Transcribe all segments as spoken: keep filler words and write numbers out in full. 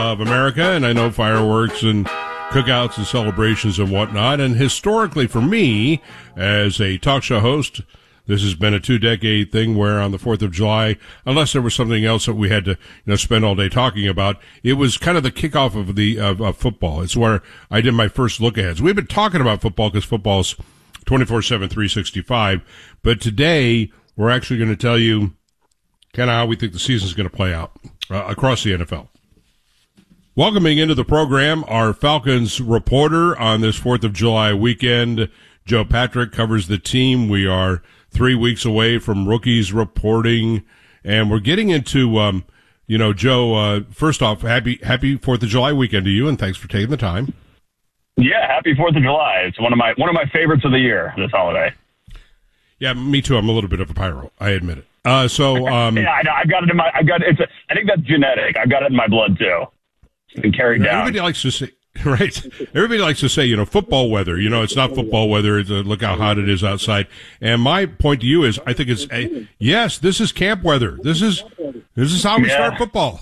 of America, and I know fireworks and cookouts and celebrations and whatnot. And historically, for me, as a talk show host, this has been a two-decade thing where on the fourth of July, unless there was something else that we had to, you know, spend all day talking about, it was kind of the kickoff of the of, of football. It's where I did my first look-aheads. We've been talking about football because football's twenty-four seven, three sixty-five, but today we're actually going to tell you kind of how we think the season's going to play out uh, across the N F L. Welcoming into the program, our Falcons reporter on this fourth of July weekend, Joe Patrick, covers the team. We are three weeks away from rookies reporting, and we're getting into, um, you know, Joe, uh, first off, happy happy fourth of July weekend to you, and thanks for taking the time. Yeah, happy fourth of July. It's one of my one of my favorites of the year, this holiday. Yeah, me too. I'm a little bit of a pyro. I admit it. Uh, so, um, yeah, I know. I've got it in my, I've got it. It's a, I think that's genetic. I've got it in my blood too. And carried down. Everybody likes to say, right? Everybody likes to say, you know, football weather. You know, it's not football weather. It's, uh, look how hot it is outside. And my point to you is, I think it's, a, yes, this is camp weather. This is this is how we yeah. start football.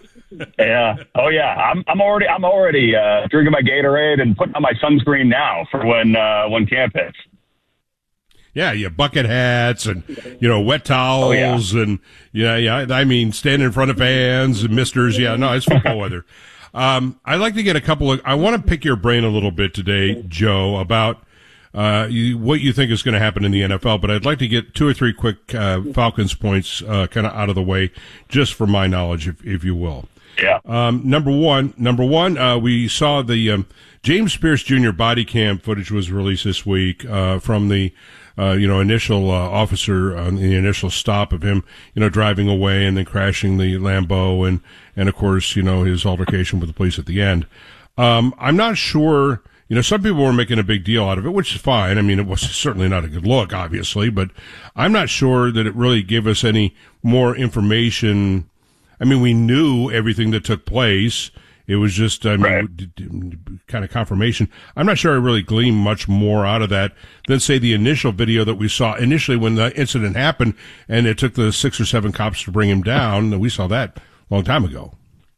yeah. Oh yeah. I'm I'm already I'm already uh, drinking my Gatorade and putting on my sunscreen now for when uh, when camp hits. Yeah, yeah, bucket hats and, you know, wet towels oh, yeah. and, yeah, yeah, I mean, standing in front of fans and misters. Yeah, no, it's football weather. Um, I'd like to get a couple of, I want to pick your brain a little bit today, Joe, about, uh, you, what you think is going to happen in the N F L, but I'd like to get two or three quick, uh, Falcons points, uh, kind of out of the way, just for my knowledge, if, if you will. Yeah. Um, number one, number one, uh, we saw the, um, James Pierce Junior body cam footage was released this week, uh, from the, Uh, you know, initial uh, officer on the initial stop of him, you know, driving away and then crashing the Lambo and, and of course, you know, his altercation with the police at the end. Um, I'm not sure, you know, some people were making a big deal out of it, which is fine. I mean, it was certainly not a good look, obviously, but I'm not sure that it really gave us any more information. I mean, we knew everything that took place. It was just, I mean, right. d- d- kind of confirmation. I'm not sure I really gleaned much more out of that than, say, the initial video that we saw initially when the incident happened, and it took the six or seven cops to bring him down. We saw that a long time ago.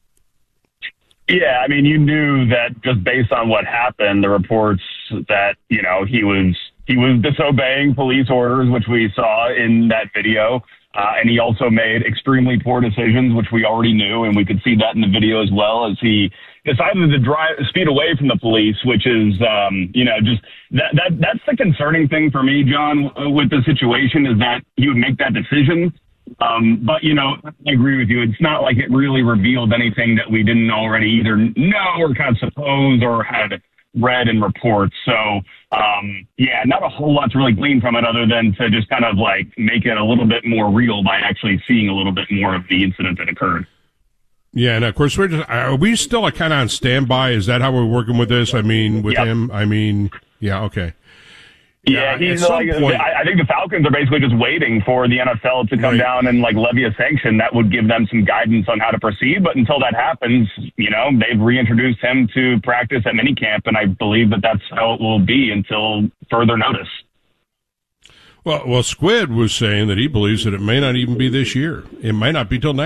Yeah, I mean, you knew that just based on what happened, the reports that, you know, he was he was disobeying police orders, which we saw in that video. Uh, and he also made extremely poor decisions, which we already knew, and we could see that in the video as well, as he decided to drive speed away from the police, which is, um, you know, just that, that that's the concerning thing for me, John, with the situation, is that he would make that decision. Um, but, you know, I agree with you. It's not like it really revealed anything that we didn't already either know or kind of suppose or had read in reports. So, um, yeah, not a whole lot to really glean from it other than to just kind of like make it a little bit more real by actually seeing a little bit more of the incident that occurred. Yeah, and of course, we're just, are we still kind of on standby? Is that how we're working with this? I mean, with yep. him? I mean, yeah, okay. Yeah, he's like, point, I, I think the Falcons are basically just waiting for the N F L to come right. down and like levy a sanction that would give them some guidance on how to proceed. But until that happens, you know, they've reintroduced him to practice at minicamp, and I believe that that's how it will be until further notice. Well, well, Squid was saying that he believes that it may not even be this year. It might not be till next.